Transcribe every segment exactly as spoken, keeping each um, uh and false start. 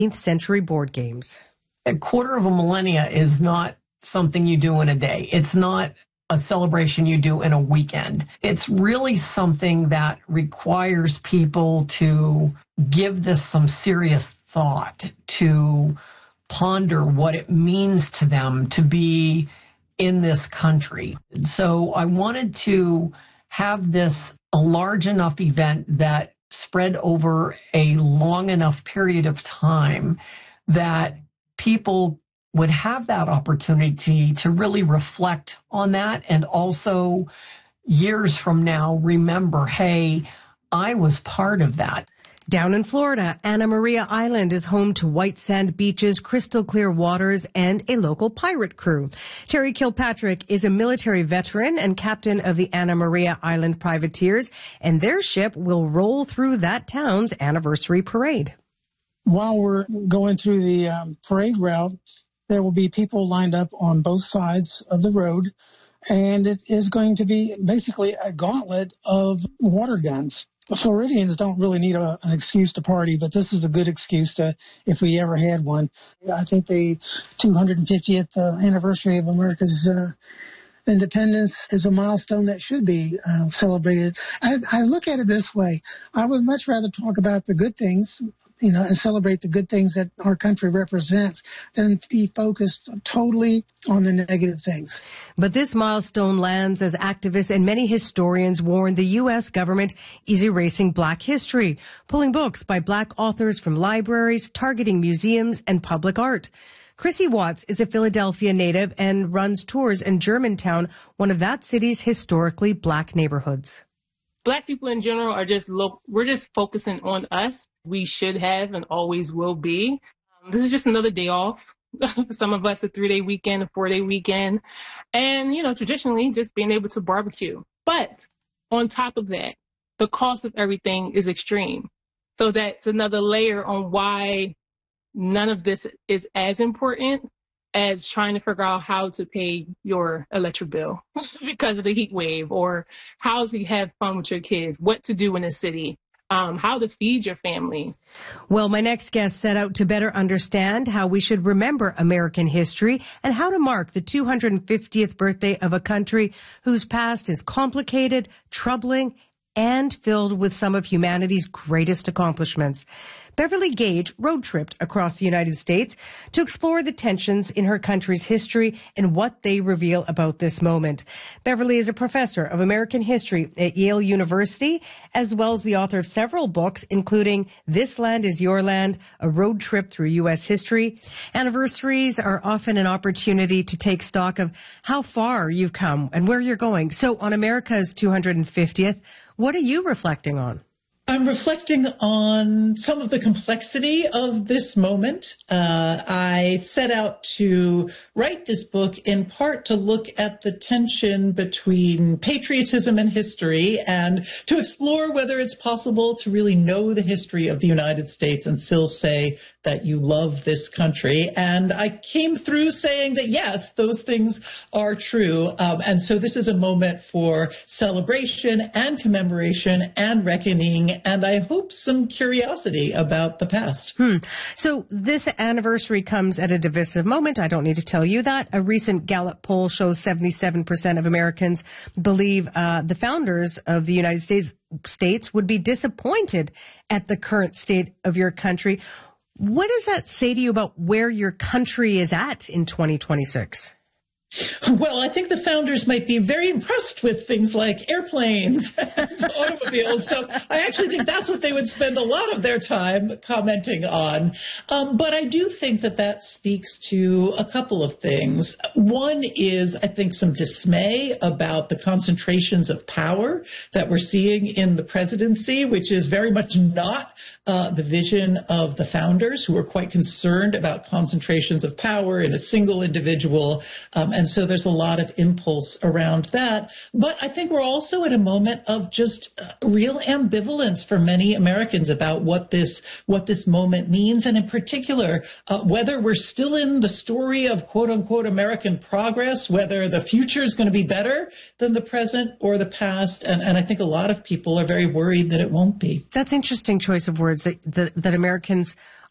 century board games. A quarter of a millennia is not something you do in a day. It's not a celebration you do in a weekend. It's really something that requires people to give this some serious thought, to ponder what it means to them to be in this country. So I wanted to have this a large enough event that spread over a long enough period of time that people would have that opportunity to really reflect on that, and also years from now remember, hey, I was part of that. Down in Florida, Anna Maria Island is home to white sand beaches, crystal clear waters, and a local pirate crew. Terry Kilpatrick is a military veteran and captain of the Anna Maria Island Privateers, and their ship will roll through that town's anniversary parade. While we're going through the um, parade route, there will be people lined up on both sides of the road, and it is going to be basically a gauntlet of water guns. The Floridians don't really need a, an excuse to party, but this is a good excuse to, if we ever had one. I think the two hundred fiftieth uh, anniversary of America's uh, independence is a milestone that should be uh, celebrated. I, I look at it this way. I would much rather talk about the good things, you know, and celebrate the good things that our country represents than to be focused totally on the negative things. But this milestone lands as activists and many historians warn the U S government is erasing Black history, pulling books by Black authors from libraries, targeting museums and public art. Chrissy Watts is a Philadelphia native and runs tours in Germantown, one of that city's historically Black neighborhoods. Black people in general are just, lo- we're just focusing on us. We should have and always will be. Um, this is just another day off. For some of us, a three-day weekend, a four-day weekend. And, you know, traditionally just being able to barbecue. But on top of that, the cost of everything is extreme. So that's another layer on why none of this is as important as trying to figure out how to pay your electric bill because of the heat wave, or how to have fun with your kids, what to do in the city, um, how to feed your family. Well, my next guest set out to better understand how we should remember American history and how to mark the two hundred fiftieth birthday of a country whose past is complicated, troubling, and filled with some of humanity's greatest accomplishments. Beverly Gage road tripped across the United States to explore the tensions in her country's history and what they reveal about this moment. Beverly is a professor of American history at Yale University, as well as the author of several books, including This Land is Your Land, A Road Trip Through U S History. Anniversaries are often an opportunity to take stock of how far you've come and where you're going. So on America's two hundred fiftieth, what are you reflecting on? I'm reflecting on some of the complexity of this moment. Uh, I set out to write this book in part to look at the tension between patriotism and history, and to explore whether it's possible to really know the history of the United States and still say that you love this country. And I came through saying that, yes, those things are true. Um, and so this is a moment for celebration and commemoration and reckoning, and I hope some curiosity about the past. Hmm. So this anniversary comes at a divisive moment. I don't need to tell you that. A recent Gallup poll shows seventy-seven percent of Americans believe uh, the founders of the United States states would be disappointed at the current state of your country. What does that say to you about where your country is at in twenty twenty-six? Well, I think the founders might be very impressed with things like airplanes and automobiles. So I actually think that's what they would spend a lot of their time commenting on. Um, but I do think that that speaks to a couple of things. One is, I think, some dismay about the concentrations of power that we're seeing in the presidency, which is very much not uh, the vision of the founders, who were quite concerned about concentrations of power in a single individual. Um, and so there's a lot of impulse around that. But I think we're also at a moment of just uh, real ambivalence for many Americans about what this what this moment means, and in particular, uh, whether we're still in the story of quote unquote American progress, whether the future is going to be better than the present or the past. And, and I think a lot of people are very worried that it won't be. That's interesting choice of words, that, that, that Americans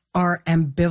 are ambivalent.